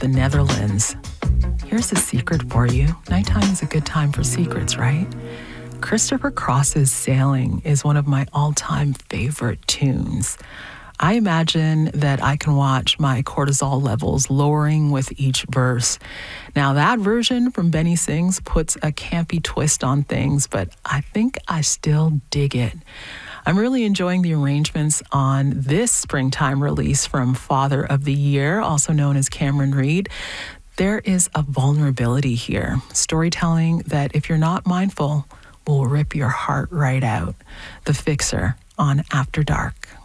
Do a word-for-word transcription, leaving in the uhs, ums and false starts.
the Netherlands. Here's a secret for you. Nighttime is a good time for secrets, right? Christopher Cross's Sailing is one of my all-time favorite tunes. I imagine that I can watch my cortisol levels lowering with each verse. Now, that version from Benny Sings puts a campy twist on things, but I think I still dig it. I'm really enjoying the arrangements on this springtime release from Father of the Year, also known as Cameron Reid. There is a vulnerability here, storytelling that, if you're not mindful, will rip your heart right out. The Fixer on After Dark.